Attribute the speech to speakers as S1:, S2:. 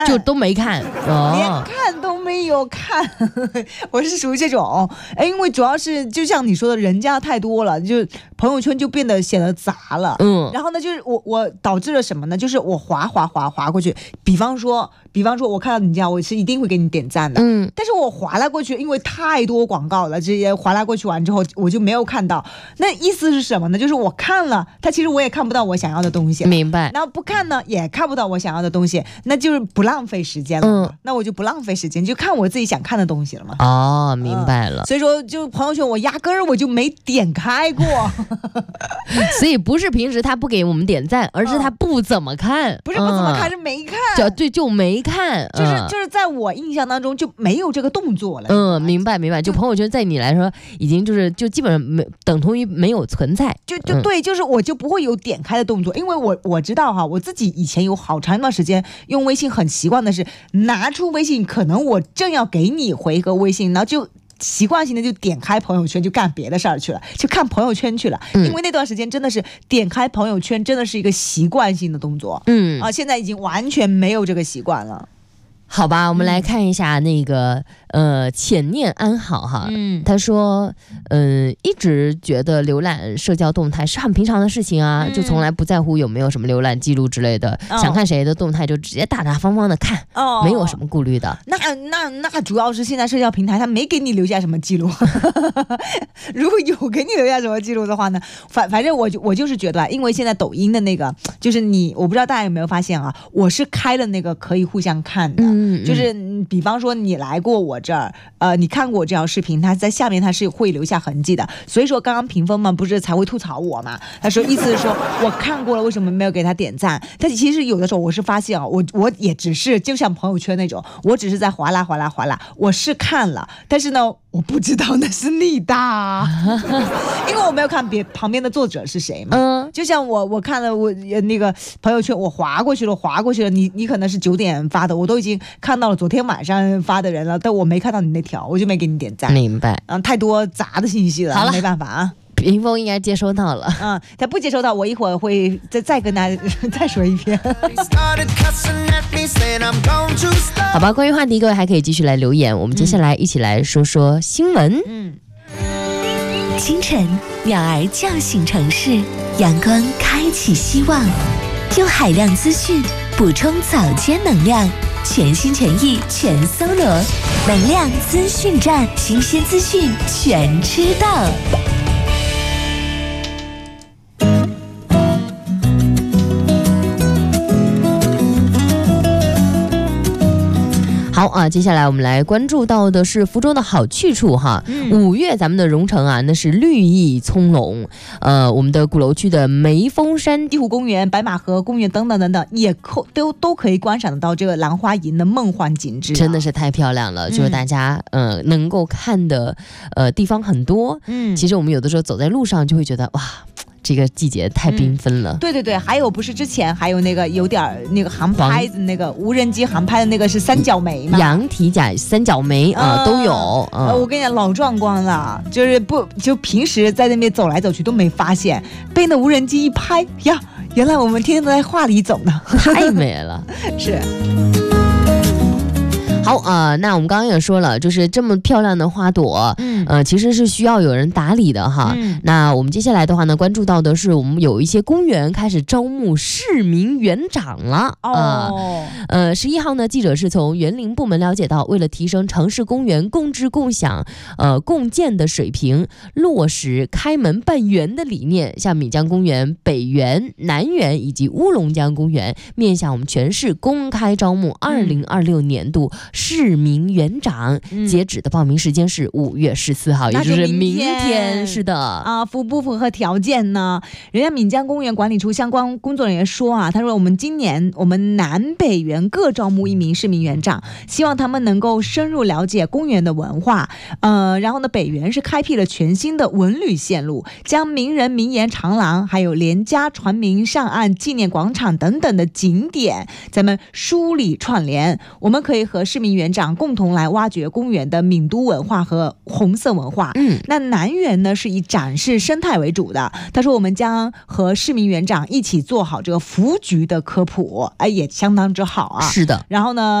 S1: 就都没看，
S2: 连看都没有看。我是属于这种，因为主要是就像你说的，人家太多了，就朋友圈就变得显得杂了。然后呢，就是我导致了什么呢？就是我滑过去，比方说我看到你家，我是一定会给你点赞的。但是我滑来过去，因为太多广告了，这些滑来过去完之后，我就没有看到。那意思是什么呢？就是我看了，它其实我也看不到我想要的东西。
S1: 明白。
S2: 然后不看呢，也看不到我想要的东西，那就是不浪费时间了。那我就不浪费时间，就看我自己想看的东西了嘛。
S1: 哦，明白了。
S2: 所以说，就朋友圈我压根儿我就没点开过。
S1: 所以不是平时他不给我们点赞，而是他不怎么看。
S2: 不是不怎么看，是没看。
S1: 就没看。
S2: 就是在我印象当中就没有这个动作了。
S1: 明白。就朋友圈在你来说已经就基本上没等同于没有存在。
S2: 对，就是我就不会有点开的动作，因为我知道哈，我自己以前有好长一段时间用微信很习惯的是拿出微信，可能我正要给你回一个微信，然后就习惯性的就点开朋友圈，就干别的事儿去了，就看朋友圈去了。因为那段时间真的是点开朋友圈真的是一个习惯性的动作。现在已经完全没有这个习惯了。
S1: 好吧，我们来看一下那个浅念安好哈，他说一直觉得浏览社交动态是很平常的事情啊，就从来不在乎有没有什么浏览记录之类的，想看谁的动态就直接大大方方的看，没有什么顾虑的。
S2: 那主要是现在社交平台它没给你留下什么记录。如果有给你留下什么记录的话呢，反正我就是觉得，因为现在抖音的那个就是我不知道大家有没有发现啊，我是开了那个可以互相看的。就是比方说你来过我这儿，你看过我这条视频，它在下面它是会留下痕迹的。所以说刚刚评分嘛，不是才会吐槽我嘛？他说意思是说我看过了，为什么没有给他点赞？但其实有的时候我是发现啊，我也只是就像朋友圈那种，我只是在划拉，我是看了，但是呢，我不知道那是你的，因为我没有看旁边的作者是谁嘛。就像我看了我那个朋友圈，我划过去了，你可能是9点发的，我都已经看到了昨天晚上发的人了，但我没看到你那条，我就没给你点赞。
S1: 明白。
S2: 太多杂的信息了，好了，没办法啊。
S1: 屏风应该接收到了。
S2: 他不接收到，我一会儿会再跟他再说一遍。
S1: 好吧，关于话题各位还可以继续来留言，我们接下来一起来说说新闻。
S3: 清晨，鸟儿叫醒城市，阳光开启希望，用海量资讯补充早间能量，全心全意全搜罗，能量资讯站，新鲜资讯全知道。
S1: 好啊，接下来我们来关注到的是福州的好去处哈。5月咱们的蓉城啊，那是绿意葱茏。我们的鼓楼区的梅峰山
S2: 地湖公园、白马河公园等等等等，也都可以观赏得到这个兰花楹的梦幻景致，
S1: 真的是太漂亮了。就是大家能够看的地方很多。其实我们有的时候走在路上就会觉得哇。这个季节太缤纷了。
S2: 对，还有不是之前还有那个有点那个航拍的那个无人机航拍的那个是三角梅嘛？
S1: 羊蹄甲、三角梅都有。
S2: 我跟你讲老壮观了，就平时在那边走来走去都没发现，被那无人机一拍呀，原来我们天天都在画里走呢，
S1: 太美了。
S2: 是。
S1: 好那我们刚刚也说了，就是这么漂亮的花朵，其实是需要有人打理的哈。那我们接下来的话呢，关注到的是我们有一些公园开始招募市民园长了。11号呢，记者是从园林部门了解到，为了提升城市公园共治共享、共建的水平，落实开门办园的理念，像闽江公园、北园、南园以及乌龙江公园，面向我们全市公开招募2026年度市民园长，截止的报名时间是5月14号，也就是明天。是的
S2: 符不符合条件呢？人家闽江公园管理处相关工作人员说他说我们今年我们南北园各招募1名市民园长，希望他们能够深入了解公园的文化。然后呢，北园是开辟了全新的文旅线路，将名人名言长廊还有连家船民上岸纪念广场等等的景点咱们梳理串联，我们可以和市民园长共同来挖掘公园的闽都文化和红色色文化。那南园呢是以展示生态为主的。他说我们将和市民园长一起做好这个福菊的科普，也相当之好啊。
S1: 是的。
S2: 然后呢